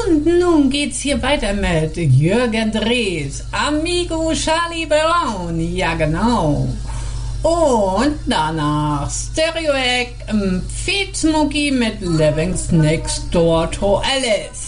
Und nun geht's hier weiter mit Jürgen Drees, Amigo Charlie Brown, ja genau. Und danach Stereoact, Feed Smokey mit Living's Next Door to Alice.